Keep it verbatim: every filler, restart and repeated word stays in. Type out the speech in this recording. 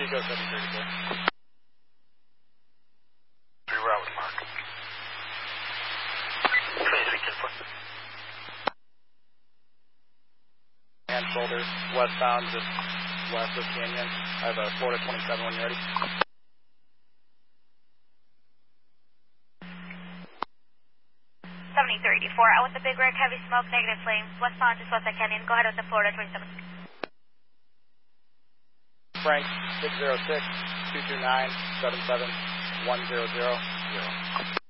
Pico seven thirty-four. Reroute with Mark. twenty-three ten four. And shoulder, westbound, just west of Canyon. I have a Florida twenty-seven when you're ready. seventy-three eighty-four, out with the big rig, heavy smoke, negative flames, westbound, just west of Canyon. Go ahead with the Florida twenty-seven. Frank, six zero six, two two nine, seven seven one zero zero zero.